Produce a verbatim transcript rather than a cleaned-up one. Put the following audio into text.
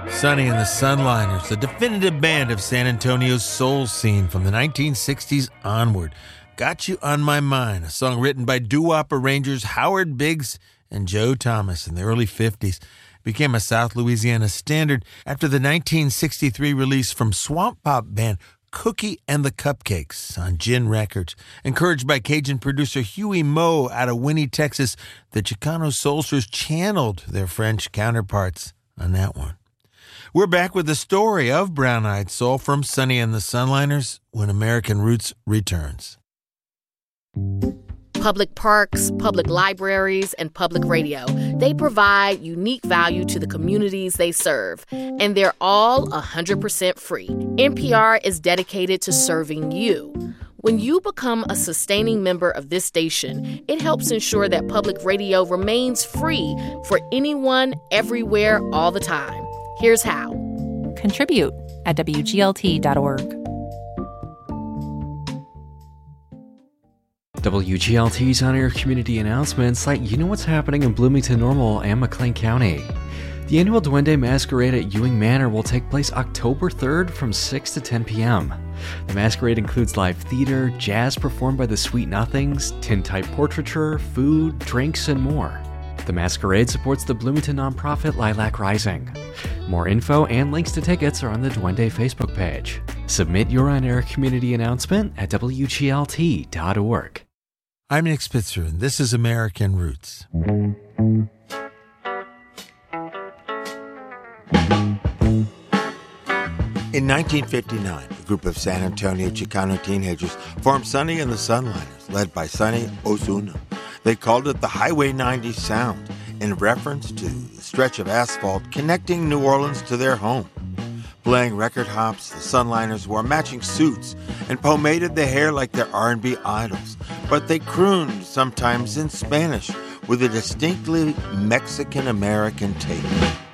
Sonny and the Sunliners, the definitive band of San Antonio's soul scene from the nineteen sixties onward. Got You on My Mind, a song written by doo-wop arrangers Howard Biggs and Joe Thomas in the early fifties. It became a South Louisiana standard after the nineteen sixty-three release from swamp pop band Cookie and the Cupcakes on Gin Records. Encouraged by Cajun producer Huey Moe out of Winnie, Texas, the Chicano Soulsters channeled their French counterparts on that one. We're back with the story of Brown Eyed Soul from Sonny and the Sunliners when American Roots returns. Public parks, public libraries, and public radio. They provide unique value to the communities they serve, and they're all one hundred percent free. N P R is dedicated to serving you. When you become a sustaining member of this station, it helps ensure that public radio remains free for anyone, everywhere, all the time. Here's how. Contribute at W G L T dot org. W G L T's on-air community announcements let you know what's happening in Bloomington Normal and McLean County. The annual Duende Masquerade at Ewing Manor will take place October third from six to ten p.m. The masquerade includes live theater, jazz performed by the Sweet Nothings, tintype portraiture, food, drinks, and more. The masquerade supports the Bloomington nonprofit Lilac Rising. More info and links to tickets are on the Duende Facebook page. Submit your on-air community announcement at W G L T dot org. I'm Nick Spitzer, and this is American Roots. In nineteen fifty-nine, a group of San Antonio Chicano teenagers formed Sonny and the Sunliners, led by Sonny Ozuna. They called it the Highway ninety Sound, in reference to the stretch of asphalt connecting New Orleans to their home. Playing record hops, the Sunliners wore matching suits and pomaded their hair like their R and B idols, but they crooned sometimes in Spanish with a distinctly Mexican-American take.